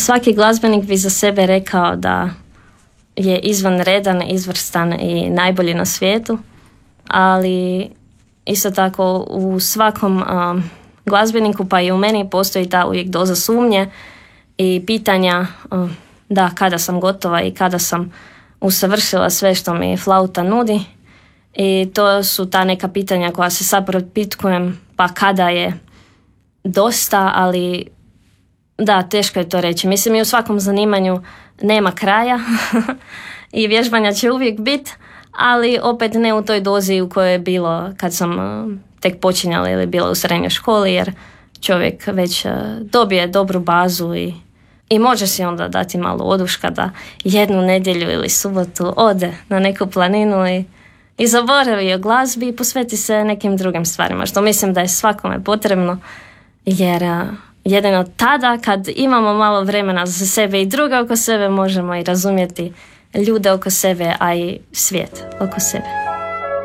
Svaki glazbenik bi za sebe rekao da je izvanredan, izvrstan i najbolji na svijetu, ali isto tako u svakom glazbeniku, pa i u meni, postoji ta uvijek doza sumnje i pitanja da kada sam gotova i kada sam usavršila sve što mi flauta nudi. I to su ta neka pitanja koja se sad propitkujem, pa kada je dosta, ali da, teško je to reći. Mislim, i u svakom zanimanju nema kraja i vježbanja će uvijek biti, ali opet ne u toj dozi u kojoj je bilo kad sam tek počinjala ili bila u srednjoj školi, jer čovjek već dobije dobru bazu i može si onda dati malo oduška da jednu nedjelju ili subotu ode na neku planinu i zaboravi o glazbi i posveti se nekim drugim stvarima, što mislim da je svakome potrebno, jer jedino tada kad imamo malo vremena za sebe i druge oko sebe možemo i razumjeti ljude oko sebe, a i svijet oko sebe.